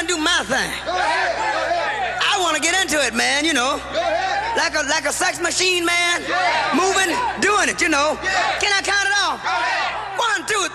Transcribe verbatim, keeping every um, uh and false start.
and do my thing. Go ahead. Go ahead. I want to get into it, man, you know. Go ahead. Like a, like a sex machine, man. Yeah. Moving, doing it, you know. Yeah. Can I count it off? Go ahead. One, two,